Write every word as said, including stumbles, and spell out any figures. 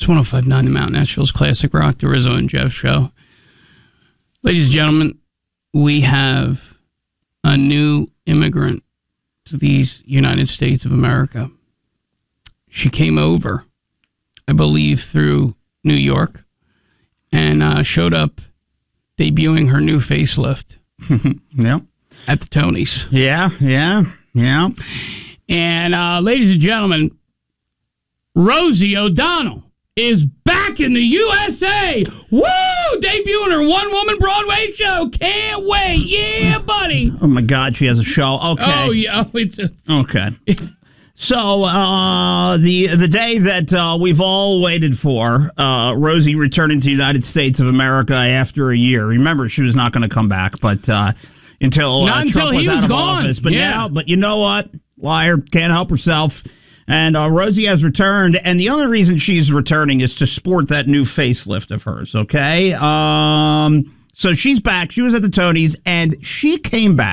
one oh five point nine The Mountain, Nashville's Classic Rock, the Rizzo and Jeff Show. Ladies and gentlemen, we have a new immigrant to these United States of America. She came over, I believe, through New York and uh, showed up debuting her new facelift. Yeah. At the Tonys. Yeah, yeah, yeah. And uh, ladies and gentlemen, Rosie O'Donnell is back in the U S A. Woo! Debuting her one-woman Broadway show. Can't wait. Yeah, buddy. Oh, my God, she has a show. Okay. Oh, yeah. Oh, it's a- okay. So, uh, the the day that uh, we've all waited for, uh, Rosie returning to the United States of America after a year. Remember, she was not going to come back, but uh, until, uh, Not until Trump was he out was of gone. office. But Yeah. now, but you know what? Liar, can't help herself. And uh, Rosie has returned, and the only reason she's returning is to sport that new facelift of hers, okay? Um, so she's back. She was at the Tonys, and she came back.